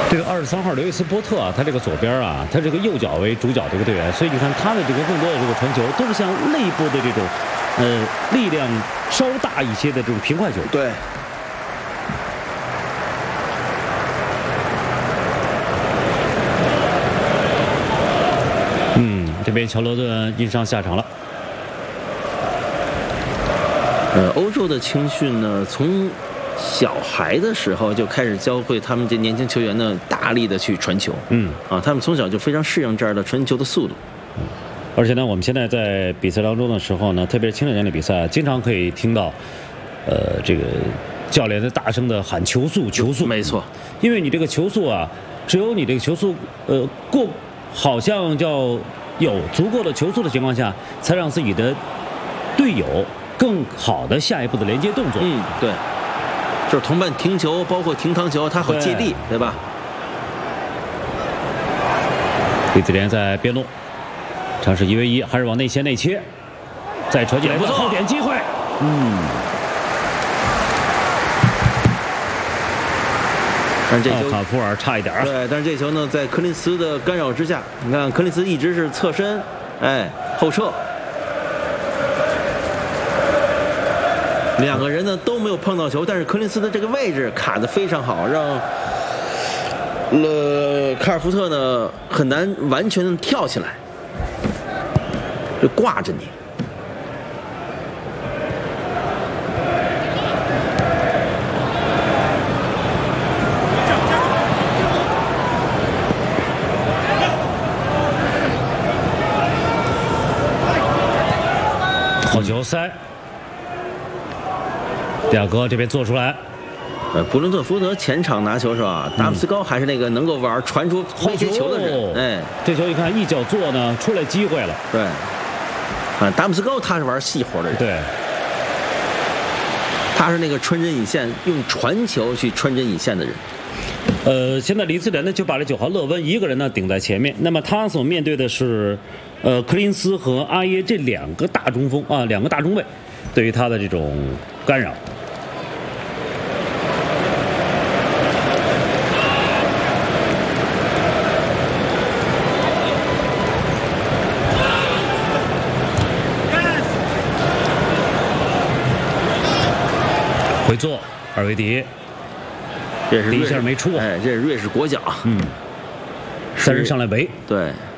这个23号刘易斯波特啊，他这个左边啊，他这个右脚为主脚这个队员，所以你看他的这个更多的这个传球都是像内部的这种，力量稍大一些的这种平快球。 对。 这边乔罗顿因伤下场了。 欧洲的青训呢，从小孩的时候就开始教会他们这年轻球员呢，大力的去传球。他们从小就非常适应这样的传球的速度。 而且呢，我们现在在比赛当中的时候呢，特别是青少年的比赛，经常可以听到，这个教练的大声的喊球速，球速。 没错， 因为你这个球速啊，只有你这个球速，好像叫有足够的球速的情况下，才让自己的队友更好的下一步的连接动作。 对，就是同伴停球，包括停堂球，他好借力，对吧？ 李子莲在边路尝试1v1，还是往内线内切，再传进来后点机会。 但这球卡夫尔差一点啊。 对，但是这球呢，在柯林斯的干扰之下，你看柯林斯一直是侧身，后撤，两个人呢都没有碰到球，但是柯林斯的这个位置卡得非常好，让卡尔福特呢很难完全的跳起来，就挂着你。 好球塞，迪亚哥这边做出来。 布伦特福德前场拿球是吧？达姆斯高还是那个能够玩传出威胁球的人。 这球一看一脚做呢，出来机会了。 对，达姆斯高他是玩细活的人。 对， 他是那个穿针引线，用传球去穿针引线的人。 现在李斯联呢就把这9号勒温一个人呢顶在前面，那么他所面对的是柯林斯和阿耶这两个大中锋啊，两个大中卫，对于他的这种干扰。回做2维迪， 这是第一下没出， 这是瑞士国脚。 3人上来围， 对。